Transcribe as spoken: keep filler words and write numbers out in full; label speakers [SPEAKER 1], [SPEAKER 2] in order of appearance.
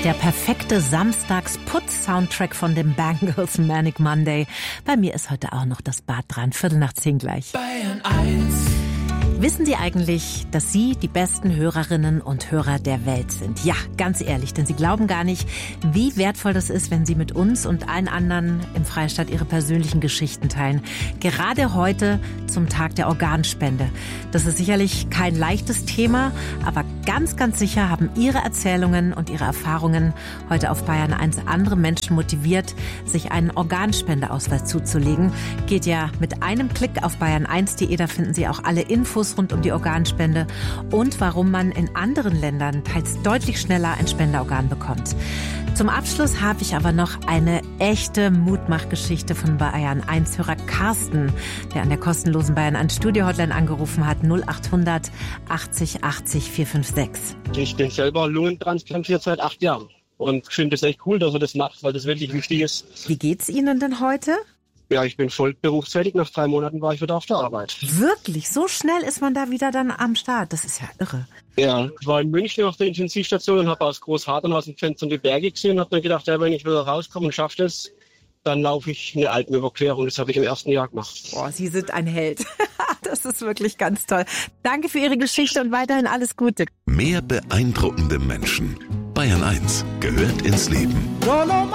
[SPEAKER 1] Der perfekte Samstags-Putz-Soundtrack von den Bangles, Manic Monday. Bei mir ist heute auch noch das Bad dran, Viertel nach zehn gleich.
[SPEAKER 2] Bayern eins.
[SPEAKER 1] Wissen Sie eigentlich, dass Sie die besten Hörerinnen und Hörer der Welt sind? Ja, ganz ehrlich, denn Sie glauben gar nicht, wie wertvoll das ist, wenn Sie mit uns und allen anderen im Freistaat Ihre persönlichen Geschichten teilen. Gerade heute zum Tag der Organspende. Das ist sicherlich kein leichtes Thema, aber ganz, ganz sicher haben Ihre Erzählungen und Ihre Erfahrungen heute auf Bayern eins andere Menschen motiviert, sich einen Organspendeausweis zuzulegen. Geht ja mit einem Klick auf bayern eins punkt de, da finden Sie auch alle Infos rund um die Organspende und warum man in anderen Ländern teils deutlich schneller ein Spenderorgan bekommt. Zum Abschluss habe ich aber noch eine echte Mutmachgeschichte von Bayern eins Hörer Carsten, der an der kostenlosen Bayern eins Studio-Hotline angerufen hat, null acht hundert achtzig achtzig vier fünf sechs.
[SPEAKER 3] Ich bin selber lungentransplantiert seit acht Jahren und finde es echt cool, dass er das macht, weil das wirklich wichtig ist.
[SPEAKER 1] Wie geht's Ihnen denn heute?
[SPEAKER 3] Ja, ich bin voll berufstätig. Nach drei Monaten war ich wieder auf der Arbeit.
[SPEAKER 1] Wirklich? So schnell ist man da wieder dann am Start? Das ist ja irre.
[SPEAKER 3] Ja, ich war in München auf der Intensivstation und habe aus Großhadern aus dem Fenster die Berge gesehen und habe mir gedacht, ja, wenn ich wieder rauskomme und schaffe das, dann laufe ich eine Alpenüberquerung. Das habe ich im ersten Jahr gemacht.
[SPEAKER 1] Boah, Sie sind ein Held. Das ist wirklich ganz toll. Danke für Ihre Geschichte und weiterhin alles Gute.
[SPEAKER 4] Mehr beeindruckende Menschen. Bayern eins gehört ins Leben.